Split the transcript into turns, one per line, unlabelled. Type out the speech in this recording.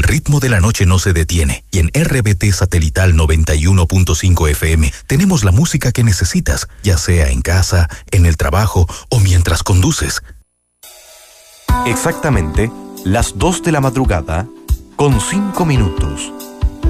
ritmo de la noche no se detiene y en RBT Satelital 91.5 FM tenemos la música que necesitas, ya sea en casa, en el trabajo o mientras conduces.
Exactamente las 2 de la madrugada con 5 minutos.